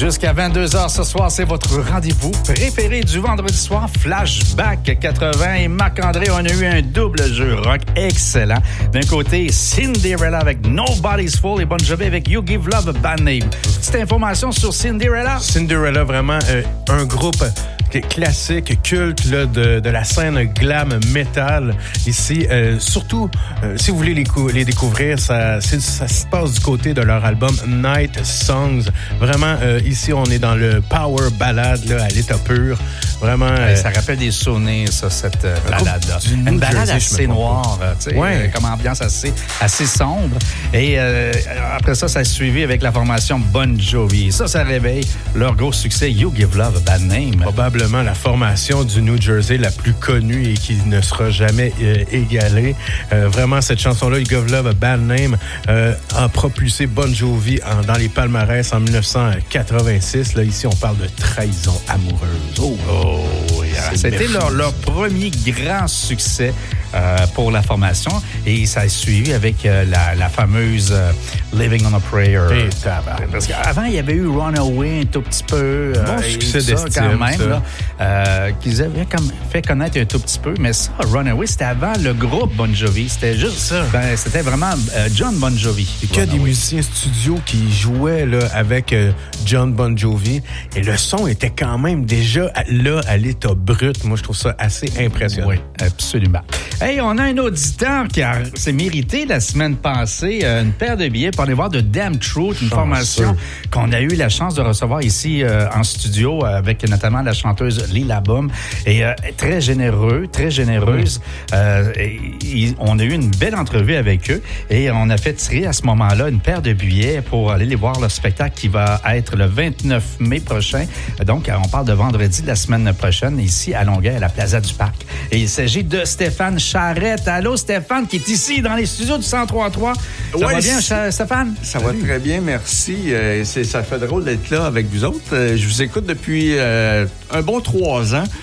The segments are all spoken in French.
Jusqu'à 22h ce soir, c'est votre rendez-vous préféré du vendredi soir, Flashback 80. Et Marc-André, on a eu un double jeu rock excellent. D'un côté, Cinderella avec Nobody's Fool et Bon Jovi avec You Give Love a Bad Name. Petite information sur Cinderella? Cinderella, vraiment un groupe classique, culte là, de la scène glam metal. Ici, surtout, si vous voulez les découvrir, ça se passe du côté de leur album Night Songs. Vraiment, ici, on est dans le power ballad là, à l'état pur. Vraiment. Ça rappelle des souvenirs, ça, cette balade-là. Une balade assez noire, tu sais, comme ambiance assez sombre. Et après ça a suivi avec la formation Bon Jovi. Ça réveille leur gros succès, You Give Love a Bad Name. Probablement la formation du New Jersey la plus connue et qui ne sera jamais égalée. Vraiment, cette chanson-là, You Give Love a Bad Name, a propulsé Bon Jovi dans les palmarès en 1986. Là, ici, on parle de trahison amoureuse. C'était leur premier grand succès pour la formation et ça a suivi avec la fameuse Living on a Prayer. Parce qu'avant, il y avait eu Runaway un tout petit peu. Bon succès d'estime, quand même, là, qu'ils avaient fait connaître un tout petit peu. Mais ça, Runaway, c'était avant le groupe Bon Jovi. C'était juste ça. C'était vraiment John Bon Jovi. Il y a des musiciens studio qui jouaient là, avec John Bon Jovi et le son était quand même déjà là à l'état brut. Moi, je trouve ça assez impressionnant. Oui, absolument. Hey, on a un auditeur qui s'est mérité la semaine passée une paire de billets pour aller voir de Damn Truth, une formation qu'on a eu la chance de recevoir ici en studio avec notamment la chanteuse Lila Boom. Et très généreuse. On a eu une belle entrevue avec eux et on a fait tirer à ce moment-là une paire de billets pour aller les voir leur spectacle qui va être le 29 mai prochain. Donc, on parle de vendredi de la semaine prochaine ici à Longueuil, à la Plaza du Parc. Et il s'agit de Stéphane Charette. Allô, Stéphane, qui est ici dans les studios du 103.3. Ça va bien, Stéphane? Ça va très bien, merci. Ça fait drôle d'être là avec vous autres. Je vous écoute depuis un bon 3 ans.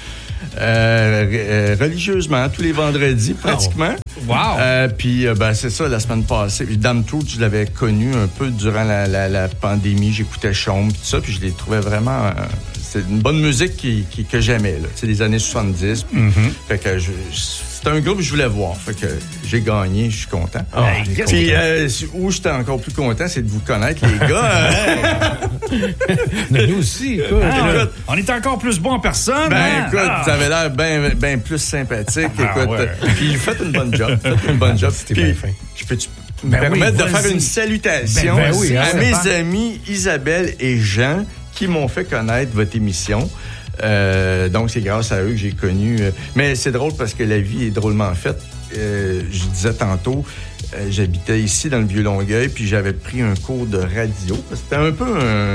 Religieusement, tous les vendredis, pratiquement. Wow! Puis, c'est ça, la semaine passée. Damn Truth, je l'avais connu un peu durant la pandémie. J'écoutais Chaume, tout ça, puis je les trouvais vraiment... c'est une bonne musique que j'aimais, là. C'est des années 70. Fait que c'est un groupe que je voulais voir. Fait que j'ai gagné, je suis content. Puis, où j'étais encore plus content, c'est de vous connaître, les gars. Nous aussi, écoute. On est encore plus bon en personne. Vous avez l'air bien plus sympathique. Puis, faites une bonne job. C'était bien fin. Je peux-tu me permettre de faire une salutation à mes amis Isabelle et Jean qui m'ont fait connaître votre émission. Donc, c'est grâce à eux que j'ai connu. Mais c'est drôle parce que la vie est drôlement faite. Je disais tantôt, j'habitais ici dans le Vieux-Longueuil, puis j'avais pris un cours de radio. C'était un peu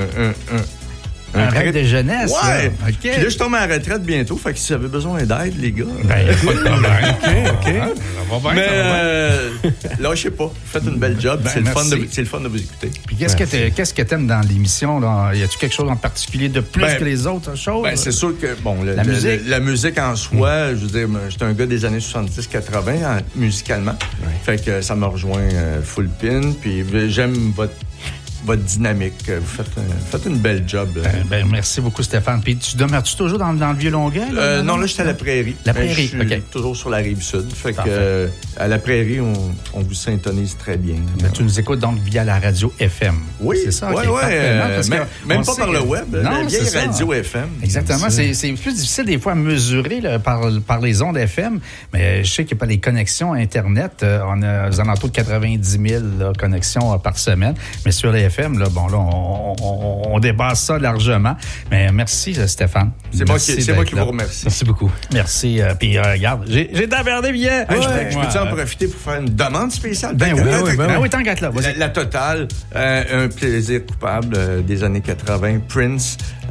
un rêve de jeunesse. Ouais. OK. Puis là, je tombe à la retraite bientôt. Fait que si vous avez besoin d'aide, les gars. Pas de problème. OK. Mais lâchez pas. Faites une belle job. C'est le fun de vous écouter. Puis qu'est-ce que t'aimes dans l'émission, là? Y a-tu quelque chose en particulier de plus que les autres choses? C'est sûr que, la musique en soi, je veux dire, j'étais un gars des années 70-80 musicalement. Ouais. Fait que ça me rejoint full pin. Puis j'aime votre dynamique. Vous faites une belle job. Merci beaucoup, Stéphane. Puis tu demeures-tu toujours dans le Vieux-Longueuil? Non, là, j'étais à la Prairie. La Prairie, je suis toujours sur la Rive-Sud. Fait que à la Prairie, on vous syntonise très bien. Tu nous écoutes donc via la radio FM. Oui. C'est ça? Oui, même pas par le web. La vieille radio FM. Exactement. C'est plus difficile des fois à mesurer là, par les ondes FM, mais je sais qu'il n'y a pas les connexions Internet. On a aux alentours de 90 000 connexions par semaine, mais sur les FM, là, on dépasse ça largement. Mais merci, Stéphane. C'est moi qui vous remercie. Merci beaucoup. Merci. Puis, regarde, j'ai t'averdé bien. Je peux-tu en profiter pour faire une demande spéciale? Oui, tant qu'à là. La totale, un plaisir coupable des années 80. Prince,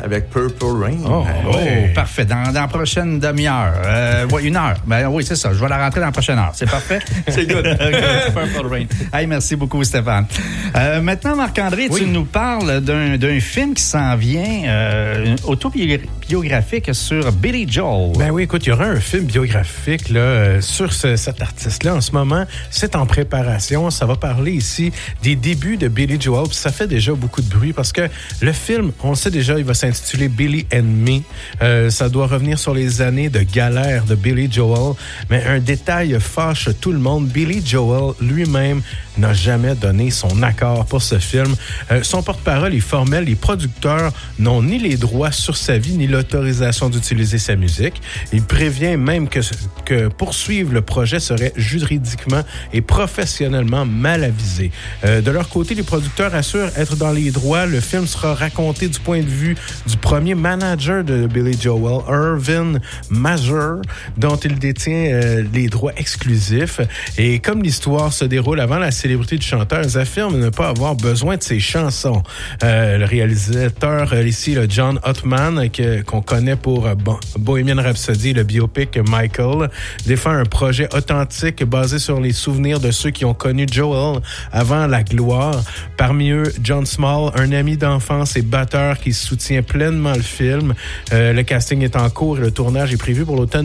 avec Purple Rain. Oh, parfait. Dans la prochaine demi-heure. Une heure. Ben oui, c'est ça. Je vais la rentrer dans la prochaine heure. C'est parfait? C'est good. Purple Rain. Hey, merci beaucoup, Stéphane. Maintenant, Marc-André, tu nous parles d'un film qui s'en vient, autobiographique sur Billy Joel. Ben oui, écoute, il y aura un film biographique là, sur cet artiste-là en ce moment. C'est en préparation. Ça va parler ici des débuts de Billy Joel. Puis ça fait déjà beaucoup de bruit parce que le film, on le sait déjà, il va s'intituler Billy and Me. Ça doit revenir sur les années de galère de Billy Joel. Mais un détail fâche tout le monde. Billy Joel lui-même n'a jamais donné son accord pour ce film. Son porte-parole est formel. Les producteurs n'ont ni les droits sur sa vie ni l'autorisation d'utiliser sa musique. Il prévient même que poursuivre le projet serait juridiquement et professionnellement mal avisé. De leur côté, les producteurs assurent être dans les droits. Le film sera raconté du point de vue du premier manager de Billy Joel, Irvin Mazur, dont il détient les droits exclusifs. Et comme l'histoire se déroule avant la célébrité du chanteur, ils affirment ne pas avoir besoin de ses chansons. Le réalisateur ici, le John Ottman, qu'on connaît pour Bohemian Rhapsody, le biopic Michael, défend un projet authentique basé sur les souvenirs de ceux qui ont connu Joel avant la gloire. Parmi eux, John Small, un ami d'enfance et batteur qui soutient pleinement le film. Le casting est en cours et le tournage est prévu pour l'automne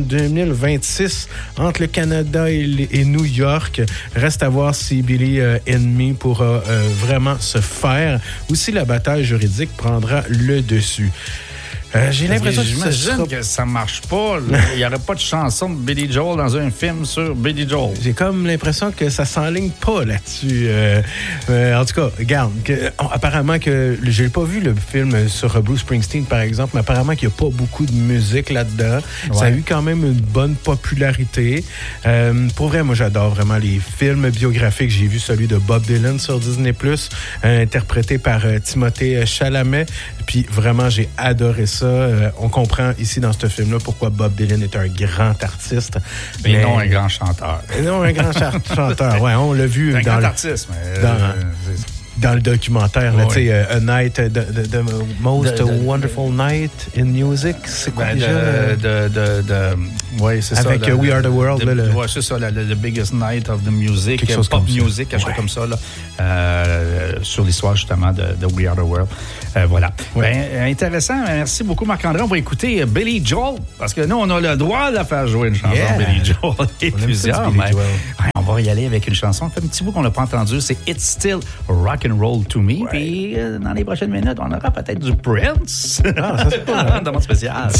2026 entre le Canada et New York. Reste à voir si Billy and Me pourra vraiment se faire ou si la bataille juridique prendra le dessus. J'ai l'impression que ça marche pas. Il n'y aurait pas de chanson de Billy Joel dans un film sur Billy Joel. J'ai comme l'impression que ça s'enligne pas là-dessus. En tout cas, regarde, apparemment que j'ai pas vu le film sur Bruce Springsteen, par exemple, mais apparemment qu'il n'y a pas beaucoup de musique là-dedans. Ouais. Ça a eu quand même une bonne popularité. Pour vrai, moi, j'adore vraiment les films biographiques. J'ai vu celui de Bob Dylan sur Disney+, interprété par Timothée Chalamet. Puis vraiment, j'ai adoré ça. On comprend ici dans ce film-là pourquoi Bob Dylan est un grand artiste. Mais non un grand chanteur. Non un grand chanteur, ouais, on l'a vu. C'est un grand artiste, mais... Dans le documentaire, là, tu sais, A Night, the Most Wonderful Night in Music, c'est quoi déjà? Oui, c'est avec ça. Avec We Are the World. Oui, c'est ça, the Biggest Night of the Music, pop music, quelque chose comme ça, là, sur l'histoire justement de We Are the World. Voilà. Ouais. Ben, intéressant. Merci beaucoup, Marc-André. On va écouter Billy Joel, parce que nous, on a le droit de la faire jouer une chanson de Billy Joel. Et plusieurs, mais on va y aller avec une chanson. Ça fait un petit bout qu'on n'a pas entendu. C'est It's Still Rock and Roll to Me. Puis dans les prochaines minutes, on aura peut-être du Prince. Ah, ça c'est pas dans mon spécial.